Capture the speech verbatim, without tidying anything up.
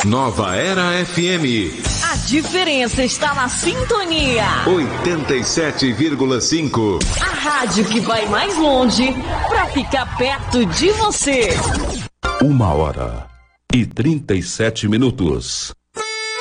Nova Era F M. A diferença está na sintonia. oitenta e sete vírgula cinco. A rádio que vai mais longe para ficar perto de você. Uma hora e trinta e sete minutos.